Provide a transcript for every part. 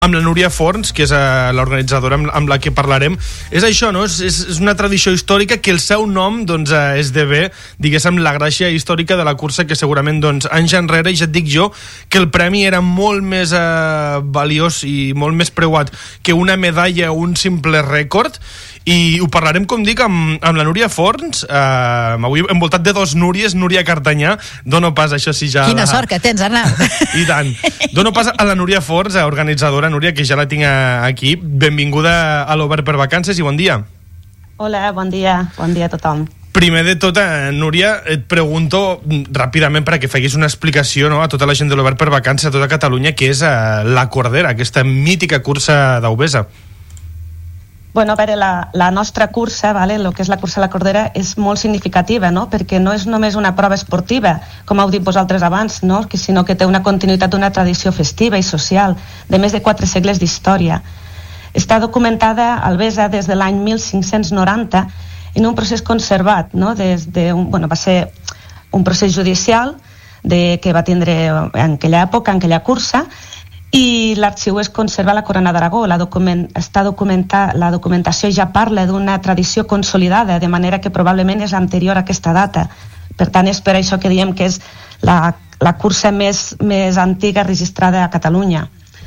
amb la Núria Forns, que és l'organitzadora amb la que parlarem. És això, no? És una tradició històrica que el seu nom doncs, esdevé, diguéssim, la gràcia històrica de la cursa, que segurament doncs, anys enrere, i ja et dic jo, que el premi era molt més valiós i molt més preuat que una medalla o un simple rècord. I ho parlarem, com dic, amb la Núria Forns. Avui envoltat de dos Núries, Núria Cartanyà. Dono pas, això sí, ja... Quina sort que tens, Arnau. I tant. Dono pas a la Núria Forns, organitzadora. Núria, que ja la tinc aquí. Benvinguda a l'Obert per Vacances i bon dia. Hola, bon dia a tothom. Primer de tot, Núria, et pregunto ràpidament perquè facis una explicació, no, a tota la gent de l'Obert per Vacances, a tota Catalunya, que és la Cordera, aquesta mítica cursa d'Auvesa. Bueno, a veure, la nostra cursa, vale, el que és la cursa a la Cordera, és molt significativa, no? Perquè no és només una prova esportiva, com heu dit vosaltres abans, no? Sinó que té una continuïtat d'una tradició festiva i social de més de 4 segles d'història. Està documentada a Albesa des de l'any 1590 en un procés conservat, no? Va ser un procés judicial que va tindre en aquella època, en aquella cursa, i l'arxiu es conserva a la Corona d'Aragó. La documentació ja parla d'una tradició consolidada, de manera que probablement és anterior a aquesta data. Per tant, és per això que diem que és la cursa més antiga registrada a Catalunya.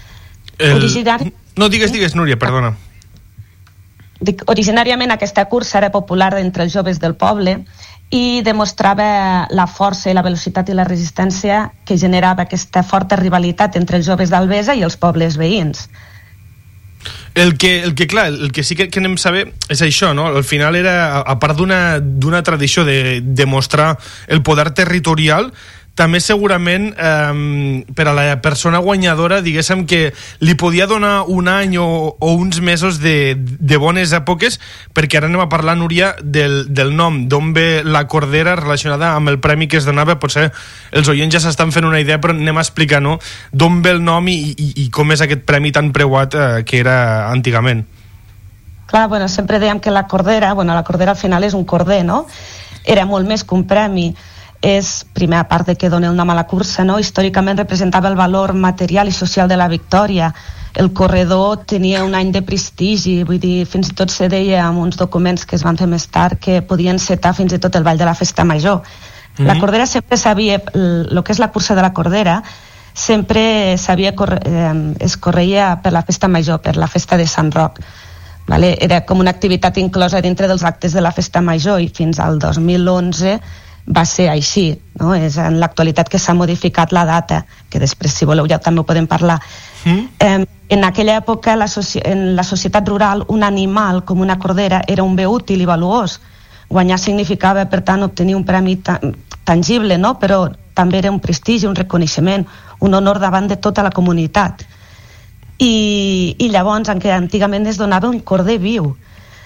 No, digues, Núria, perdona. Originàriament aquesta cursa era popular entre els joves del poble i demostrava la força i la velocitat i la resistència que generava aquesta forta rivalitat entre els joves d'Albesa i els pobles veïns. El que sí que anem a saber és això, no? Al final era, a part d'una tradició de demostrar el poder territorial, també segurament per a la persona guanyadora, diguéssim, que li podia donar un any o uns mesos de bones èpoques, perquè ara anem a parlar, Núria, del nom, d'on ve la Cordera relacionada amb el premi que es donava. Potser els oients ja s'estan fent una idea, però anem a explicar, no?, d'on ve el nom i com és aquest premi tan preuat que era antigament. Clar, bueno, sempre dèiem que la Cordera al final és un corder, no? Era molt més que un premi. És, primer, a part de que dona el nom a la cursa, no? Històricament representava el valor material i social de la victòria. El corredor tenia un any de prestigi, vull dir, fins i tot se deia en uns documents que es van fer més tard que podien setar fins i tot el ball de la festa major. La Cordera sempre sabia, el que és la cursa de la Cordera, sempre sabia es correia per la festa major, per la festa de Sant Roc. Vale? Era com una activitat inclosa dintre dels actes de la festa major i fins al 2011 va ser així, no? És en l'actualitat que s'ha modificat la data, que després, si voleu, ja també ho podem parlar. En aquella època, en la societat rural, un animal com una cordera era un bé útil i valuós. Guanyar significava, per tant, obtenir un premi tangible, no? Però també era un prestigi, un reconeixement, un honor davant de tota la comunitat. I llavors, en què antigament es donava un corder viu.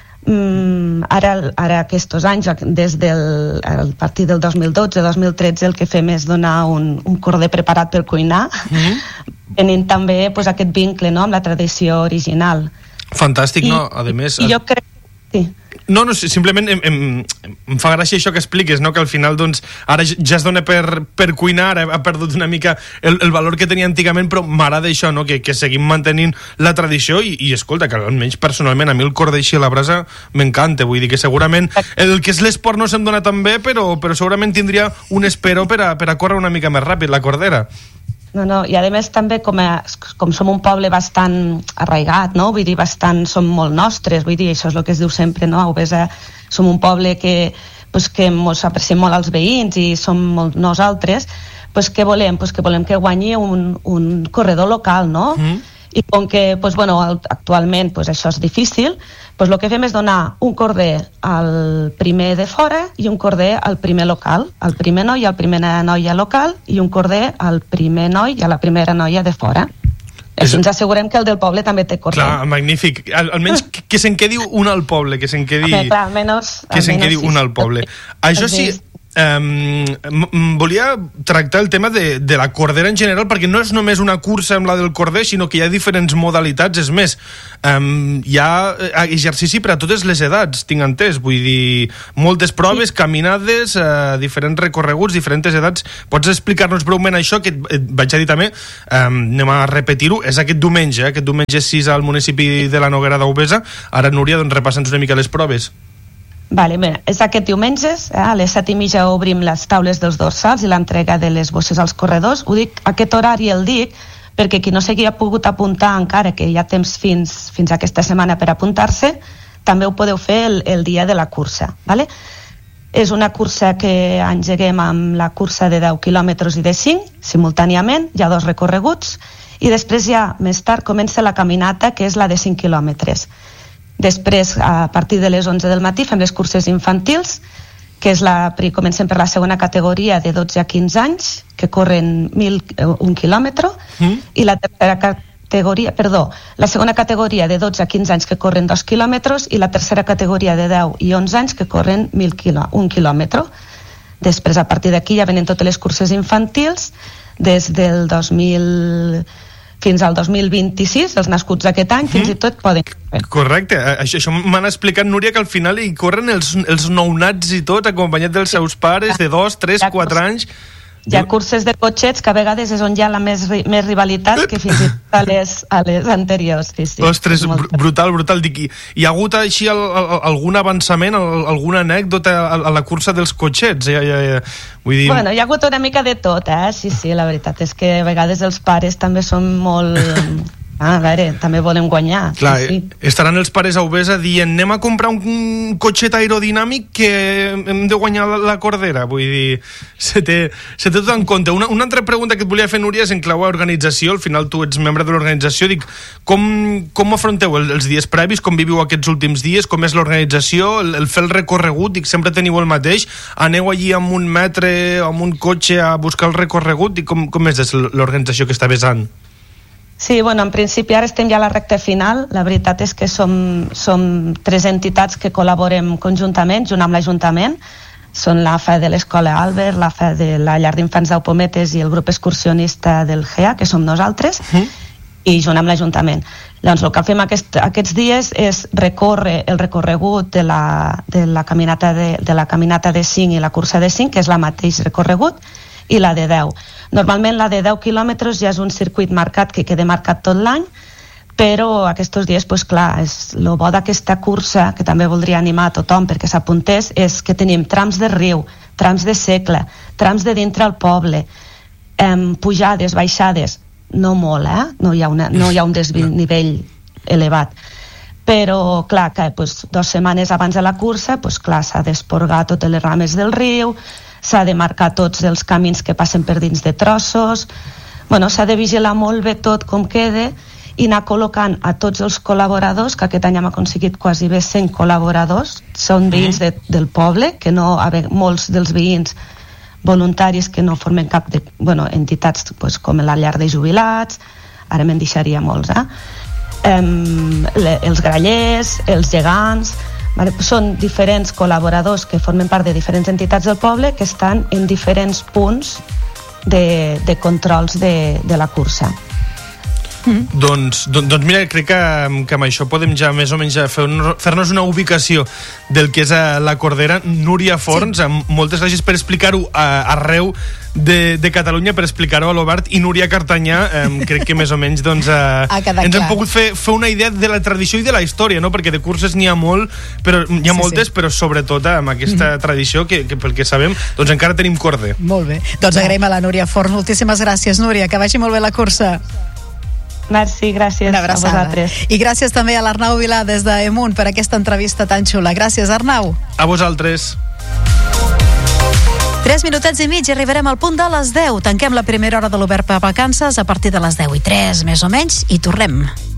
Ara aquests anys, a partir del 2012-2013, el que fem és donar un corder preparat per cuinar, tenint també aquest vincle, no?, amb la tradició original. Fantàstic, no? A més... I jo crec... Sí. No, simplement em fa gràcia això que expliques, no? Que al final doncs, ara ja es dona per cuinar, ha perdut una mica el valor que tenia antigament, però m'agrada això, no? Que seguim mantenint la tradició i escolta, que almenys personalment a mi el corder així a la brasa m'encanta, vull dir que segurament el que és l'esport no se'm dona tan bé, però segurament tindria un espero per a córrer una mica més ràpid, la Cordera. No, i a més també com som un poble bastant arraigat, no? Vull dir, som molt nostres, vull dir, això és el que es diu sempre, no? A Auvesa som un poble que ens apreciem molt als veïns i som molt nosaltres, què volem? Que volem que guanyi un corredor local, no? I com que, actualment això és difícil, el que fem és donar un corder al primer de fora i un corder al primer local, al primer noi i al primera noia local, i un corder al primer noi i a la primera noia de fora. Així ens assegurem que el del poble també té corder. Clar, magnífic. Almenys que se'n quedi un al poble, que se'n quedi... Clar, almenys que se'n quedi un al poble. Això sí, volia tractar el tema de la cordera en general, perquè no és només una cursa amb la del corder, sinó que hi ha diferents modalitats. És més, hi ha exercici per a totes les edats, tinc entès, vull dir, moltes proves, caminades, diferents recorreguts, diferents edats. Pots explicar-nos breument això, que et vaig a dir també, anem a repetir-ho, és aquest diumenge 6 al municipi de la Noguera d'Aubesa. Ara, Núria, doncs repassa'ns una mica les proves. Vale, bé, és aquest diumenge, a les 7:30 obrim les taules dels dorsals i l'entrega de les bosses als corredors. Ho dic, aquest horari el dic perquè qui no s'hi ha pogut apuntar encara, que hi ha temps fins aquesta setmana per apuntar-se, també ho podeu fer el dia de la cursa. Vale? És una cursa que engeguem amb la cursa de 10 quilòmetres i de 5, simultàniament, hi ha 2 recorreguts, i després ja, més tard, comença la caminata, que és la de 5 quilòmetres. Després, a partir de les 11 del matí, fem les curses infantils, que és comencem per la segona categoria de 12 a 15 anys, que corren 1 quilòmetre, i la segona categoria de 12 a 15 anys, que corren 2 quilòmetres, i la tercera categoria de 10 i 11 anys, que corren 1 quilòmetre. Després, a partir d'aquí, ja venen totes les curses infantils, des del 2000 fins al 2026, els nascuts aquest any, fins i tot poden fer. Correcte, això m'han explicat, Núria, que al final hi corren els nounats i tot, acompanyats dels seus pares de 2, 3, 4 anys. Hi ha curses de cotxets que a vegades és on hi ha la més rivalitat que fins i tot a les anteriors. Sí. Ostres, brutal. Dic, hi ha hagut així algun avançament, alguna anècdota a la cursa dels cotxets? Vull dir... Bueno, hi ha hagut una mica de tot, Sí, la veritat és que a vegades els pares també són molt... a veure, també volen guanyar. Clar, sí. Estaran els pares a Aubesa dient anem a comprar un cotxet aerodinàmic que hem de guanyar la cordera. Vull dir, se té tot en compte. Una altra pregunta que et volia fer, Núria, és en clau a organització. Al final tu ets membre de l'organització. Dic, com afronteu els dies previs? Com viviu aquests últims dies? Com és l'organització? El fer el recorregut? Dic, sempre teniu el mateix? Aneu allí amb un metre, amb un cotxe a buscar el recorregut? Dic, com és l'organització que està besant? Sí, bueno, en principi ara estem ja a la recta final. La veritat és que som 3 entitats que col·laborem conjuntament, junt amb l'Ajuntament. Són l'AFA de l'Escola Albert, l'AFA de la Llar d'Infants d'Aupometes i el grup excursionista del GEA, que som nosaltres, i junt amb l'Ajuntament. Doncs el que fem aquests dies és recórrer el recorregut de la caminata de 5 i la cursa de 5, que és la mateix recorregut, i la de 10. Normalment la de 10 quilòmetres ja és un circuit marcat que queda marcat tot l'any, però aquests dies, doncs clar, el bo d'aquesta cursa, que també voldria animar a tothom perquè s'apuntés, és que tenim trams de riu, trams de segle, trams de dintre al poble, pujades, baixades, no molt, no hi ha un desnivell elevat. Però, clar, que 2 setmanes abans de la cursa, clar, s'ha d'esporgar totes les rames del riu, s'ha de marcar tots els camins que passen per dins de trossos, s'ha de vigilar molt bé tot com queda i anar col·locant a tots els col·laboradors, que aquest any hem aconseguit quasi bé 100 col·laboradors, són veïns del poble, que molts dels veïns voluntaris que no formen cap de entitats com la llar de jubilats, ara me'n deixaria molts, els grallers, els gegants. Són diferents col·laboradors que formen part de diferents entitats del poble que estan en diferents punts de controls de la cursa. Doncs mira, crec que amb això podem ja més o menys fer-nos una ubicació del que és la Cordera. Núria Forns, moltes gràcies per explicar-ho arreu de Catalunya, per explicar-ho a l'Obert, i Núria Cartanyà, crec que més o menys ens hem pogut fer una idea de la tradició i de la història, no? Perquè de curses n'hi ha moltes, però sobretot amb aquesta tradició que pel que sabem, doncs encara tenim corder. Molt bé, doncs agraïm a la Núria Forns. Moltíssimes gràcies, Núria, que vagi molt bé la cursa. Merci, gràcies a vosaltres. I gràcies també a l'Arnau Vilà des d'Emunt per aquesta entrevista tan xula. Gràcies, Arnau. A vosaltres. 3 minutets i mig i arribarem al punt de les 10. Tanquem la primera hora de l'Obert per vacances a partir de les 10:03, més o menys, i tornem.